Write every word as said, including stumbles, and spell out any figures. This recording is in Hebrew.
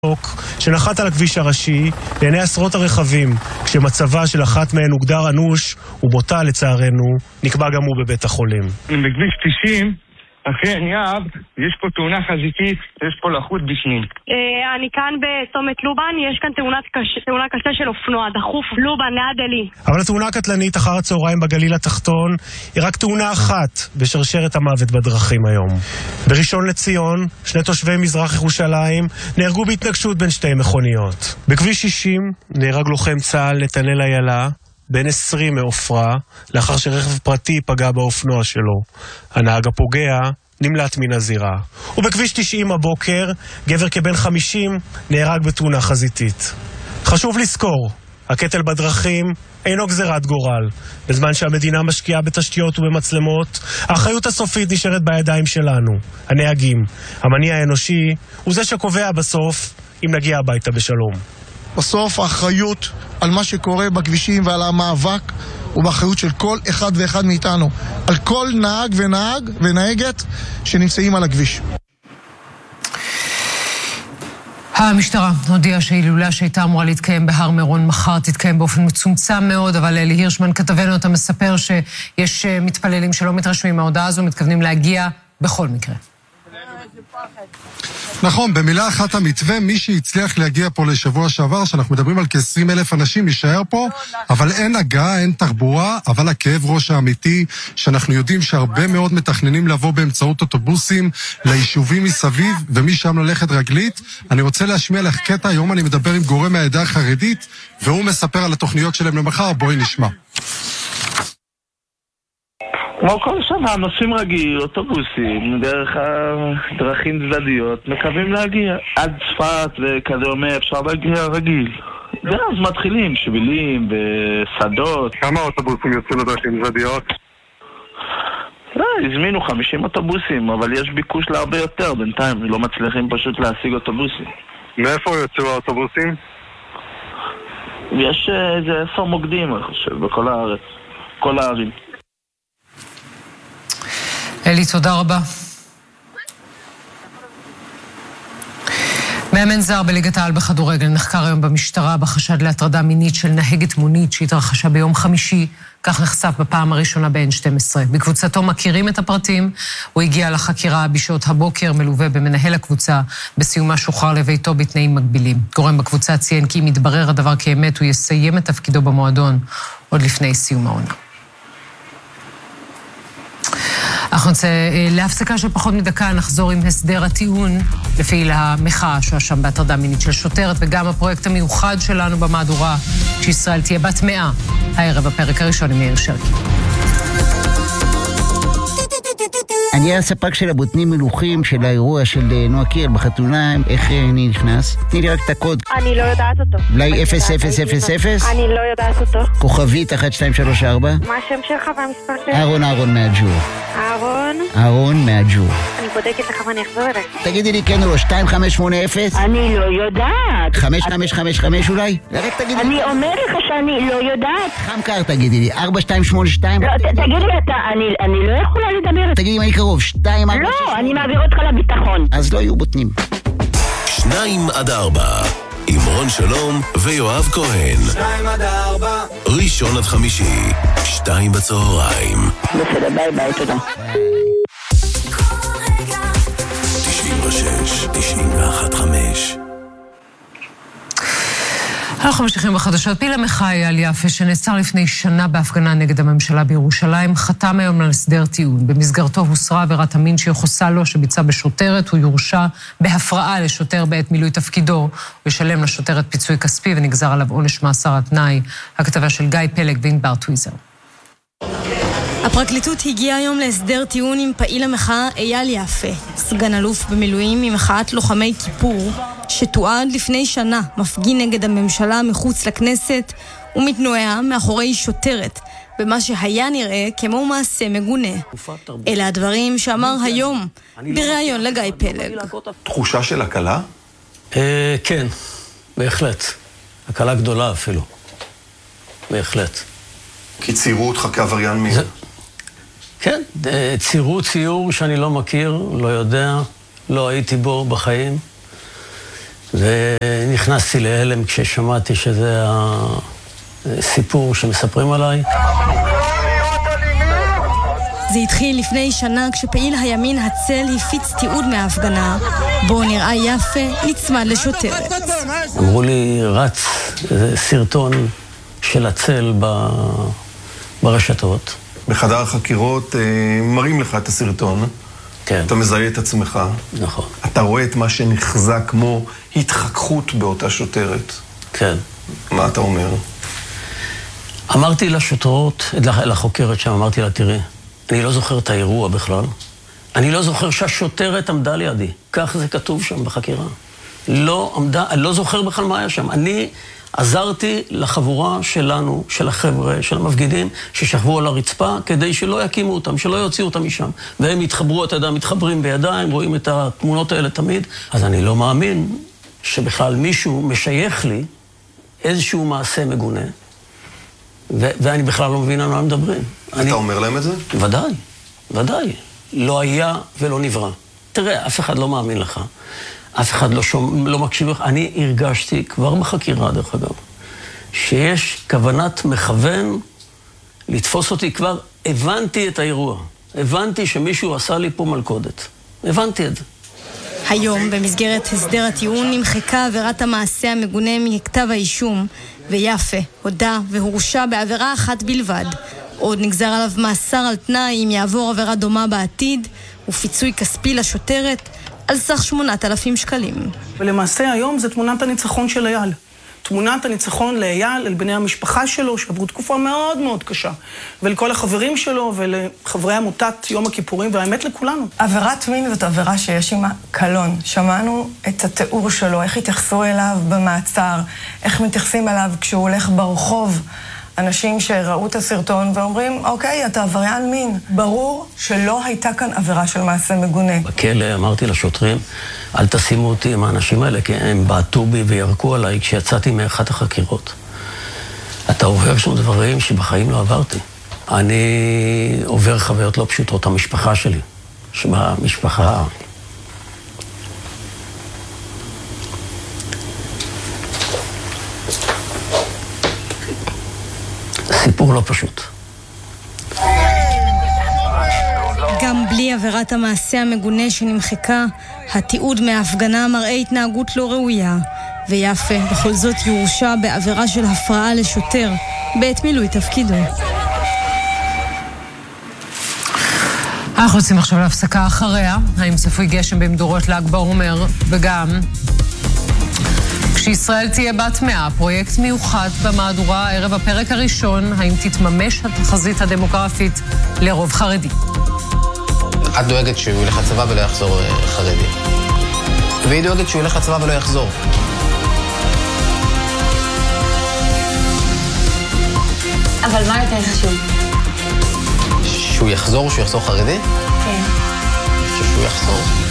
שנחת על הכביש הראשי לעיני עשרות הרכבים, כשמצבה של אחת מהן הוגדר אנוש ומותה לצערנו נקבע גם הוא בבית החולים. בכביש תשעים אחרי עניאב, יש פה תאונה חזיתית, יש פה לחות בפנים. אני כאן בצומת לובן, יש כאן תאונה קשה של אופנוע, דחוף לובן, ליד עלי. אבל התאונה הקטלנית אחר הצהריים בגליל התחתון היא רק תאונה אחת בשרשרת המוות בדרכים היום. בראשון לציון, שני תושבי מזרח ירושלים נהרגו בהתנגשות בין שתי מכוניות. בכביש שישים נהרג לוחם צה"ל נתנאל איילה, בן עשרים מעופרה, לאחר שרכב פרטי פגע באופנוע שלו. הנהג הפוגע נמלט מן הזירה. ובכביש תשעים הבוקר, גבר כבן חמישים נהרג בתאונה חזיתית. חשוב לזכור, הקטל בדרכים אינו גזירת גורל. בזמן שהמדינה משקיעה בתשתיות ובמצלמות, האחריות הסופית נשארת בידיים שלנו, הנהגים. המניע האנושי הוא זה שקובע בסוף אם נגיע הביתה בשלום. בסוף האחריות על מה שקורה בכבישים ועל המאבק הוא באחריות של כל אחד ואחד מאיתנו, על כל נהג ונהג ונהגת שנמצאים על הכביש. המשטרה הודיעה שההילולה שהייתה אמורה להתקיים בהר מירון מחר תתקיים באופן מצומצם מאוד, אבל אלי הירשמן כתבנו אתה מספר שיש מתפללים שלא מתרשמים מההודעה הזו, מתכוונים להגיע בכל מקרה. נכון, במילה אחת המתווה, מי שהצליח להגיע פה לשבוע שעבר, שאנחנו מדברים על כ-עשרים אלף אנשים, יישאר פה, אבל אין הגעה, אין תחבורה, אבל הכאב ראש האמיתי, שאנחנו יודעים שהרבה מאוד מתכננים לבוא באמצעות אוטובוסים ליישובים מסביב, ומשם ללכת רגלית. אני רוצה להשמיע לך קטע, היום אני מדבר עם גורם מהעדה החרדית, והוא מספר על התוכניות שלהם למחר, בואי נשמע. כמו כל שנה, נוסעים רגיל, אוטובוסים, דרך הדרכים צדדיות, מקווים להגיע. עד צפת וכדומה אפשר להגיע רגיל. ואז מתחילים שבילים ושדות. כמה אוטובוסים יוצאו לדרכים צדדיות? לא, הזמינו חמישים אוטובוסים, אבל יש ביקוש להרבה יותר בינתיים. לא מצליחים פשוט להשיג אוטובוסים. מאיפה יוצאו האוטובוסים? יש איזה עשר מוקדים, אני חושב, בכל הארץ. כל הערים. אלי, תודה רבה. מאמן זר בליגת העל בכדורגל נחקר היום במשטרה בחשד להטרדה מינית של נהגת מונית שהתרחשה ביום חמישי, כך נחשף בפעם הראשונה ב-אן שתים עשרה. בקבוצתו מכירים את הפרטים, הוא הגיע לחקירה בשעות הבוקר, מלווה במנהל הקבוצה, בסיומה שוחרר לביתו בתנאים מגבילים. גורם בקבוצה ציין כי אם יתברר הדבר כאמת, הוא יסיים את תפקידו במועדון עוד לפני סיום העונה. אנחנו נצא להפסקה של פחות מדקה, נחזור עם הסדר הטיעון לפעיל המחאה שהואשם בהטרדה מינית של שוטרת, וגם הפרויקט המיוחד שלנו במהדורה, שישראל תהיה בת מאה, הערב הפרק הראשון עם מאיר שרקי. אני הספק של הבוטנים מלוכים של האירוע של נועה קירל בחתונה. איך אני נכנס? תני לי רק את הקוד. אני לא יודעת אותו. אולי אפס אפס אפס אפס? אני לא יודעת אותו. כוכבית אחת שתיים שלוש ארבע? מה השם שלך והמספר שלך? אהרון, אהרון מהג'ור. אהרון? אהרון מהג'ור. אני בודקת לך ואני אחזור אליך. תגידי לי כן או לא, שתיים חמש שמונה אפס? אני לא יודעת. חמש חמש חמש חמש אולי? רק תגידי. אני אומר לך שאני לא יודעת. חמקר תגידי לי, ארבע שתיים שמונה שתיים? לא, תגידי לי אתה, אני לא יכולה לדבר. תגידי אם אני קרוב, שתיים ארבע שש. לא, אני מעביר אותך לביטחון. אז לא יהיו בוטנים. שניים עד ארבע, עם רון שלום ויואב כהן. שניים עד ארבע. ראשון עד חמישי, שתיים בצהריים. בסדר, ביי ביי, תודה. תשעים ושש, תשעים ואחת, חמש. אנחנו ממשיכים בחדשות. פעיל המחאה אייל יפה, שנעצר לפני שנה בהפגנה נגד הממשלה בירושלים, חתם היום על הסדר טיעון. במסגרתו הוסרה עבירת המין שיוחסה לו שביצע בשוטרת. הוא יורשע בהפרעה לשוטר בעת מילוי תפקידו. הוא ישלם לשוטרת פיצוי כספי ונגזר עליו עונש מאסר על תנאי. הכתבה של גיא פלג וענבר טוויזר. הפרקליטות הגיעה היום להסדר טיעון עם פעיל המחאה אייל יפה, סגן אלוף במילואים ממחאת לוחמי כיפור, שתועד לפני שנה מפגין נגד הממשלה מחוץ לכנסת ומתנועע מאחורי שוטרת, במה שהיה נראה כמו מעשה מגונה. אלה הדברים שאמר היום בריאיון לגיא פלג. תחושה של הקלה? אה, כן, בהחלט. הקלה גדולה אפילו. בהחלט. כי ציירו אותך כעבריין מין. זה... כן, ציירו ציור שאני לא מכיר, לא יודע, לא הייתי בו בחיים. ונכנסתי להלם כששמעתי שזה הסיפור שמספרים עליי. זה התחיל לפני שנה כשפעיל הימין הצל הפיץ תיעוד מההפגנה, בו נראה יפה נצמד לשוטרת. אמרו לי, רץ סרטון של הצל ברשתות. בחדר החקירות מראים לך את הסרטון. כן. אתה מזהה את עצמך. נכון. אתה רואה את מה שנחזה כמו התחככות באותה שוטרת. כן. מה אתה אומר? אמרתי לשוטרות, לחוקרת שם, אמרתי לה, תראי, אני לא זוכר את האירוע בכלל. אני לא זוכר שהשוטרת עמדה לידי. כך זה כתוב שם בחקירה. לא עמדה, אני לא זוכר בכלל מה היה שם. אני עזרתי לחבורה שלנו, של החבר'ה, של המפגינים, ששכבו על הרצפה, כדי שלא יקימו אותם, שלא יוציאו אותם משם. והם יתחברו, אתה יודע, מתחברים בידיים, רואים את התמונות האלה תמיד. אז אני לא מאמין שבכלל מישהו משייך לי איזשהו מעשה מגונה. ו- ואני בכלל לא מבין על מה הם מדברים. אתה אני... אומר להם את זה? ודאי, ודאי. לא היה ולא נברא. תראה, אף אחד לא מאמין לך. אף אחד לא, שומע, לא מקשיב לך. אני הרגשתי כבר בחקירה, דרך אגב, שיש כוונת מכוון לתפוס אותי. כבר הבנתי את האירוע. הבנתי שמישהו עשה לי פה מלכודת. הבנתי את זה. היום, במסגרת הסדר הטיעון, נמחקה עבירת המעשה המגונה מכתב האישום, ויפה הודה והורשע בעבירה אחת בלבד. עוד נגזר עליו מאסר על תנאי אם יעבור עבירה דומה בעתיד, ופיצוי כספי לשוטרת על סך שמונת אלפים שקלים. ולמעשה היום זה תמונת הניצחון של אייל. תמונת הניצחון לאייל, אל בני המשפחה שלו, שעברו תקופה מאוד מאוד קשה. ולכל החברים שלו ולחברי עמותת יום הכיפורים, והאמת לכולנו. עבירת מין זאת עבירה שיש עימה קלון. שמענו את התיאור שלו, איך התייחסו אליו במעצר, איך מתייחסים אליו כשהוא הולך ברחוב. אנשים שראו את הסרטון ואומרים, אוקיי, אתה עבריין מין. ברור שלא הייתה כאן עבירה של מעשה מגונה. בכלא אמרתי לשוטרים, אל תשימו אותי עם האנשים האלה, כי הם בעטו בי וירקו עליי כשיצאתי מאחת החקירות. אתה עובר שם דברים שבחיים לא עברתי. אני עובר חוויות לא פשוטות, המשפחה שלי, שבמשפחה... סיפור לא פשוט. גם בלי עבירת המעשה המגונה שנמחקה, התיעוד מההפגנה מראה התנהגות לא ראויה, ויפה בכל זאת יורשע בעבירה של הפרעה לשוטר בעת מילוי תפקידו. אנחנו יוצאים עכשיו להפסקה אחריה. האם צפוי גשם במדורות ל"ג בעומר, וגם כשישראל תהיה בת מאה, פרויקט מיוחד במהדורה ערב הפרק הראשון, האם תתממש התחזית הדמוגרפית לרוב חרדי? את דואגת שהוא ילך לצבא ולא יחזור חרדי. והיא דואגת שהוא ילך לצבא ולא יחזור. אבל מה יותר חשוב? שהוא יחזור, שהוא יחזור חרדי? כן. שהוא יחזור.